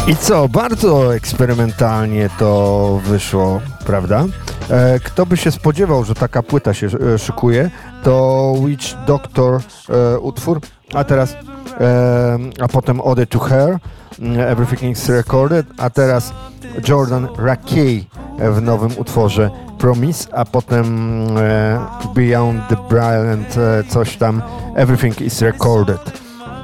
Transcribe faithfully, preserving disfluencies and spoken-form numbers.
I co, bardzo eksperymentalnie to wyszło, prawda? E, kto by się spodziewał, że taka płyta się e, szykuje, to Witch Doctor e, utwór, a teraz, e, a potem Ode to Her, Everything is Recorded, a teraz Jordan Rakey w nowym utworze Promise, a potem e, Beyond the Brilliant, e, coś tam, Everything is Recorded.